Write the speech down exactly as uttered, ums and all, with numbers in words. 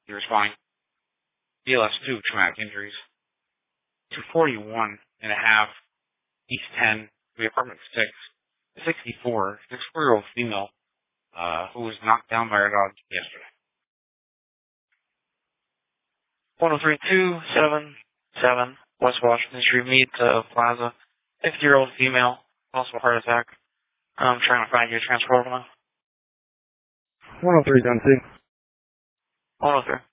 He responding. B L S two, traumatic injuries. two forty-one and a half, East ten, the apartment six, sixty-four, sixty-four-year-old female, uh, who was knocked down by her dog yesterday. one oh three two seven seven, West Washington Street, Mead uh, Plaza, fifty-year-old female, also a heart attack. I'm trying to find your transport now. one oh three, Duncy. one oh three.